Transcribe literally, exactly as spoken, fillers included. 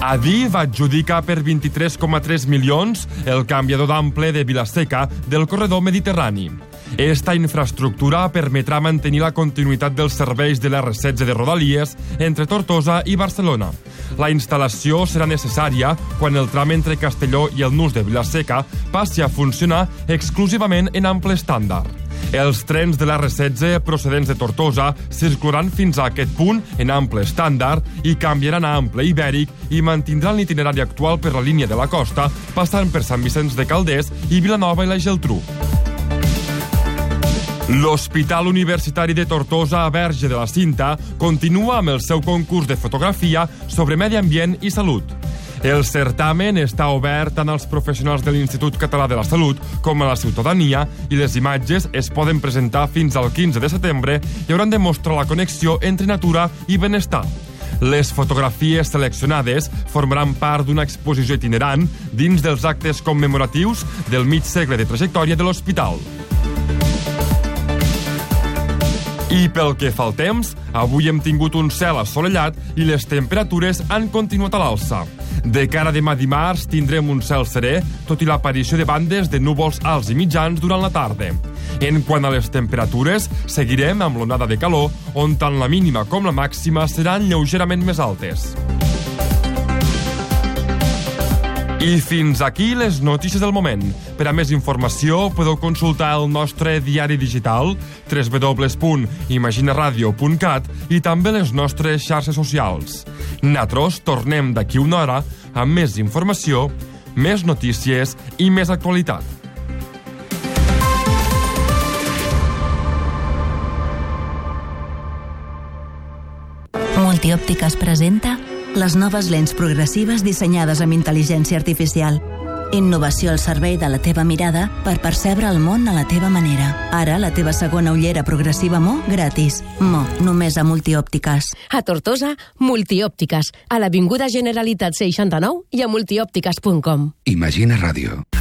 Adif adjudica per vint-i-tres coma tres milions el canviador d'ample de Vila-seca del corredor mediterrani. Esta infraestructura permetrà mantenir la continuïtat dels serveis de l'erre setze de Rodalies entre Tortosa i Barcelona. La instal·lació serà necessària quan el tram entre Castelló i el nus de Vila-seca passi a funcionar exclusivament en ample estàndard. Els trens de l'erre setze procedents de Tortosa circularan fins a aquest punt en ample estàndard i canviaran a ample ibèric i mantindran l'itinerari actual per la línia de la costa, passant per Sant Vicenç de Calders i Vilanova i la Geltrú. L'Hospital Universitari de Tortosa Verge de la Cinta continua amb el seu concurs de fotografia sobre medi ambient i salut. El certamen està obert tant als professionals de l'Institut Català de la Salut com a la ciutadania i les imatges es poden presentar fins al quinze de setembre i hauran de mostrar la connexió entre natura i benestar. Les fotografies seleccionades formaran part d'una exposició itinerant dins dels actes commemoratius del mig segle de trajectòria de l'hospital. I pel que fa al temps, avui hem tingut un cel assolellat i les temperatures han continuat a l'alça. De cara a demà dimarts tindrem un cel serè, tot i l'aparició de bandes de núvols alts i mitjans durant la tarda. En quant a les temperatures, seguirem amb l'onada de calor, on tant la mínima com la màxima seran lleugerament més altes. I fins aquí les notícies del moment. Per a més informació podeu consultar el nostre diari digital w w w punt imaginaradio punt cat i també les nostres xarxes socials. Nosaltres tornem d'aquí una hora amb més informació, més notícies i més actualitat. Multiòptiques presenta les noves lents progressives dissenyades amb intel·ligència artificial. Innovació al servei de la teva mirada per percebre el món a la teva manera. Ara, la teva segona ullera progressiva Mo gratis. Mo, només a Multiòptiques. A Tortosa, Multiòptiques. A l'Avinguda Generalitat seixanta-nou i a multiòptiques punt com. Imagina Ràdio.